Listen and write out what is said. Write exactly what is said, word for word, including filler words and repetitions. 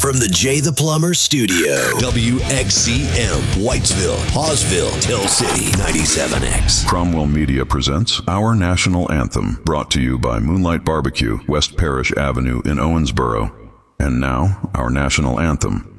from the Jay the Plumber studio. W X C M, Whitesville, Hawesville, Tell City, ninety-seven X. Cromwell Media presents Our National Anthem, brought to you by Moonlight Barbecue, West Parish Avenue in Owensboro. And now, our national anthem.